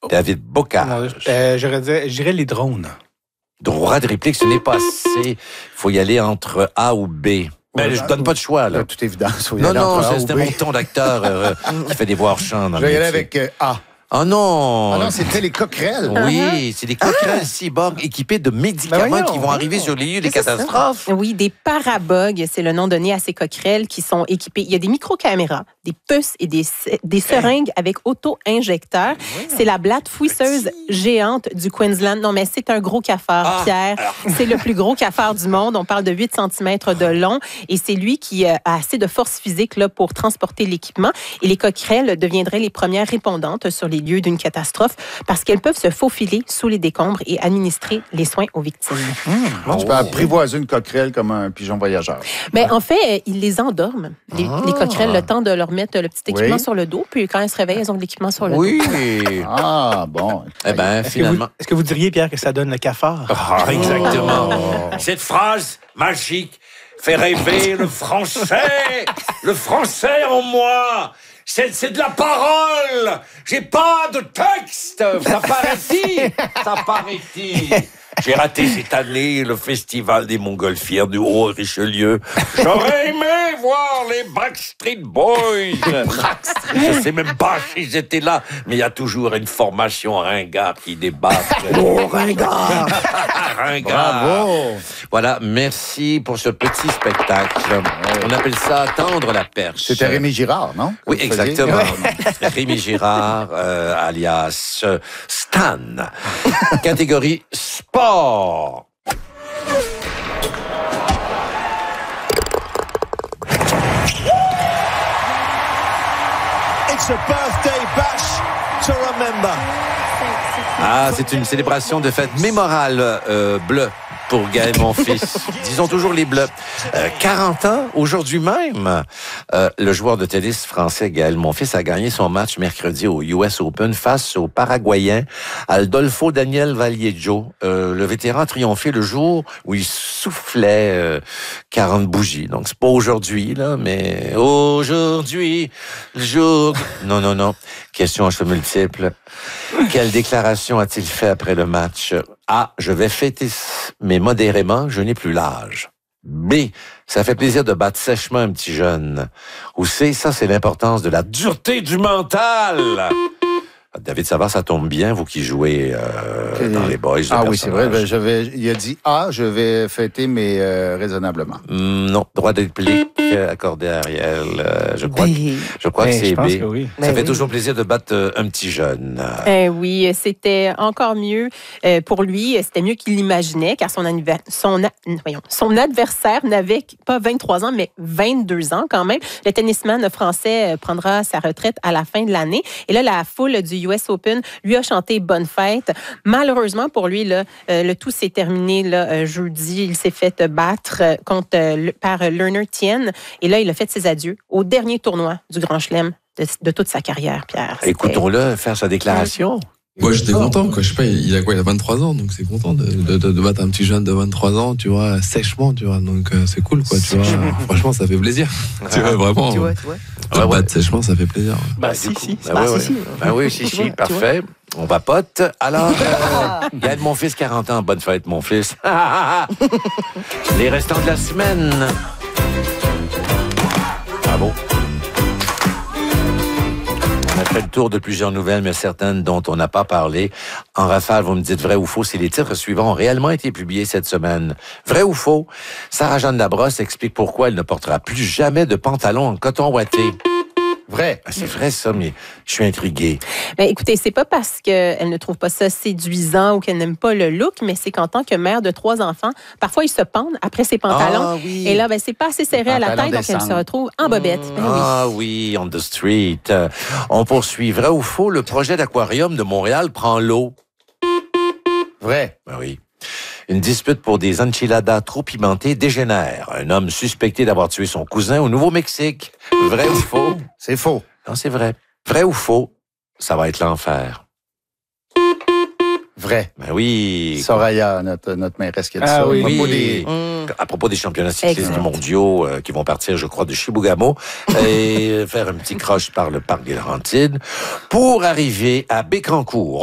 David Bocage. Je dirais les drones. Droit de réplique, ce n'est pas assez. Il faut y aller entre A ou B. Mais je donne pas de choix, là. De toute évidence. Non, c'était mon ton d'acteur qui fait des voix chants dans je vais y aller avec A. Oh non! Ah non, c'était les coquerelles. Oui, c'est des coquerelles cyborgs équipés de médicaments qui vont arriver sur les lieux des catastrophes. Oui, des parabogues, c'est le nom donné à ces coquerelles qui sont équipées. Il y a des micro-caméras, des puces et des seringues avec auto-injecteurs. C'est la blatte fouisseuse géante du Queensland. Non, mais c'est un gros cafard, Pierre. C'est le plus gros cafard du monde. On parle de 8 cm de long et c'est lui qui a assez de force physique là, pour transporter l'équipement. Et les coquerelles deviendraient les premières répondantes sur les lieux d'une catastrophe parce qu'elles peuvent se faufiler sous les décombres et administrer les soins aux victimes. Tu peux apprivoiser une coquerelle comme un pigeon voyageur. Mais en fait, ils les endorment, les coquerelles, le temps de leur mettre le petit équipement sur le dos, puis quand elles se réveillent, elles ont de l'équipement sur le dos. Oui. Ah, bon. Eh bien, finalement... Est-ce que vous diriez, Pierre, que ça donne le cafard? Exactement. Cette phrase magique fait rêver le français en moi. C'est de la parole. J'ai pas de texte. Ça paraît-il. J'ai raté cette année le festival des Montgolfières du Haut-Richelieu. J'aurais aimé voir les Backstreet Boys. Je sais même pas s'ils étaient là, mais il y a toujours une formation ringard qui débarque. Oh, ringard! Ringard. Bravo! Voilà, merci pour ce petit spectacle. On appelle ça tendre la perche. C'était Rémi Girard, non? Oui, exactement. Rémi Girard, alias Stan. Catégorie sport. It's a birthday bash to remember. Ah, c'est une célébration de fête mémorale bleue pour Gaël Monfils. Disons toujours les Bleus. 40 ans, aujourd'hui même, le joueur de tennis français Gaël Monfils a gagné son match mercredi au US Open face au Paraguayen Adolfo Daniel Vallejo. Le vétéran a triomphé le jour où il soufflait 40 bougies. Donc, c'est pas aujourd'hui, là, mais aujourd'hui, le jour... Non. Question à choix multiple. Quelle déclaration a-t-il fait après le match? A. Je vais fêter, mais modérément, je n'ai plus l'âge. B. Ça fait plaisir de battre sèchement un petit jeune. Ou C. Ça, c'est l'importance de la dureté du mental. David Savard, ça tombe bien, vous qui jouez dans les boys. Ah oui, c'est vrai. Il a dit A, je vais fêter, mais raisonnablement. Non, droit de réplique accordé à Ariel. Je crois que c'est B. Oui. Ça fait toujours plaisir de battre un petit jeune. Oui, c'était encore mieux pour lui. C'était mieux qu'il l'imaginait, car son adversaire n'avait pas 23 ans, mais 22 ans quand même. Le tennisman français prendra sa retraite à la fin de l'année. Et là, la foule du US Open lui a chanté Bonne fête. Malheureusement pour lui, là, le tout s'est terminé là, jeudi. Il s'est fait battre par Lerner Tien. Et là, il a fait ses adieux au dernier tournoi du Grand Chelem de toute sa carrière, Pierre. Écoutons-le faire sa déclaration. Moi, j'étais content, quoi. Je sais pas, il a quoi? Il a 23 ans, donc c'est content de battre un petit jeune de 23 ans, tu vois, sèchement, tu vois. Donc, c'est cool, quoi, tu vois. Franchement, ça fait plaisir. Tu vois, vraiment. Tu vois. Battre sèchement, ça fait plaisir. Si, parfait. On vapote. Alors, Gaël Monfils, 40 ans. Bonne fête, mon fils. Les restants de la semaine. Bravo. On a fait le tour de plusieurs nouvelles, mais certaines dont on n'a pas parlé. En rafale, vous me dites vrai ou faux si les titres suivants ont réellement été publiés cette semaine. Vrai ou faux? Sarah-Jeanne Labrosse explique pourquoi elle ne portera plus jamais de pantalon en coton ouaté. Vrai. C'est vrai, ça, mais je suis intrigué. Ben, écoutez, c'est pas parce qu'elle ne trouve pas ça séduisant ou qu'elle n'aime pas le look, mais c'est qu'en tant que mère de 3 enfants, parfois ils se pendent après ses pantalons. Ah, oui. Et là, ben, c'est pas assez serré à la tête, donc elle se retrouve en bobette. Ben, Ah oui, on the street. On poursuit. Vrai ou faux, le projet d'aquarium de Montréal prend l'eau. Vrai. Ben oui. Une dispute pour des enchiladas trop pimentées dégénère. Un homme suspecté d'avoir tué son cousin au Nouveau-Mexique. Vrai ou faux? C'est faux. Non, c'est vrai. Vrai ou faux? Ça va être l'enfer. Vrai. Ben oui. Soraya, notre mairesse qui a dit ça. Oui. À propos des championnats cyclistes mondiaux qui vont partir, je crois, de Chibougamau et faire un petit croche par le parc des Laurentides pour arriver à Bécancour.